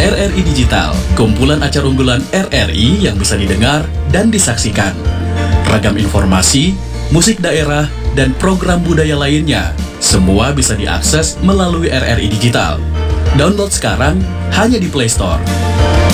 RRI Digital, kumpulan acara unggulan RRI yang bisa didengar dan disaksikan. Ragam informasi, musik daerah, dan program budaya lainnya, semua bisa diakses melalui RRI Digital. Download sekarang hanya di Play Store.